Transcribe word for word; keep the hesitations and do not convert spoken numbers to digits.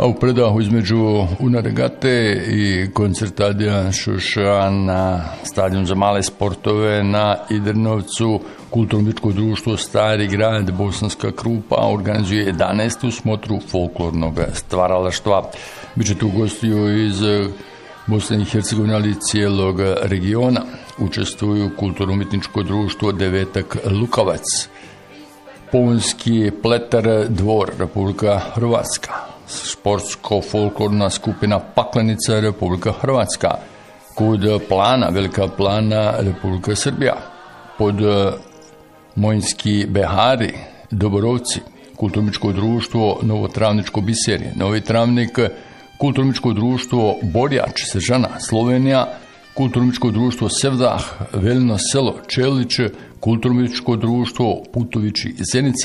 A u predahu između Unaregate i koncertadija Šuša na stadion za male sportove na Idrnovcu Kulturno-umjetničko društvo Stari grad Bosanska Krupa organizuje jedanaestu smotru folklornog stvaralaštva. Biće tu gostiju iz Bosne i Hercegovine, ali cijelog regiona. Učestvuju Kulturno-umjetničko društvo Devetak Lukavac, Pounski Pletar Dvor, Republika Hrvatska, Sportsko-folklorna skupina Paklenica, Republika Hrvatska, Kod Plana, Velika Plana, Republika Srbija, pod Mojnski Behari, Doborovci, Kulturno-umjetničko društvo Novotravničko Biserje, Novi Travnik, Kulturno-umjetničko društvo Borjač, Sežana, Slovenija, Kulturno-umjetničko društvo Sevdah, Velino selo, Čelić, Kulturno-umjetničko društvo Putovići, Zenica,